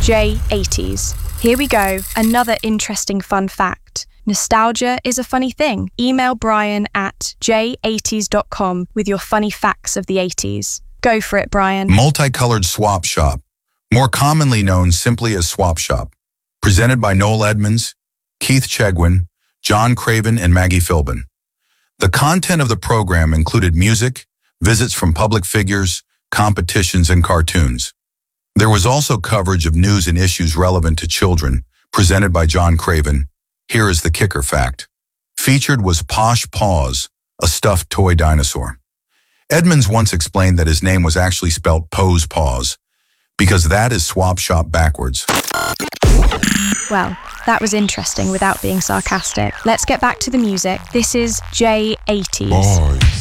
J80s. Here we go, another interesting fun fact. Nostalgia is a funny thing. Email Brian at j80s.com with your funny facts of the 80s. Go for it, Brian. Multicolored Swap Shop, more commonly known simply as Swap Shop. Presented by Noel Edmonds, Keith Chegwin, John Craven, and Maggie Philbin. The content of the program included music, visits from public figures, competitions, and cartoons. There was also coverage of news and issues relevant to children, presented by John Craven. Here is the kicker fact. Featured was Posh Paws, a stuffed toy dinosaur. Edmonds once explained that his name was actually spelt Pose Paws, because that is Swap Shop backwards. Well, that was interesting without being sarcastic. Let's get back to the music. This is J80s. Boys.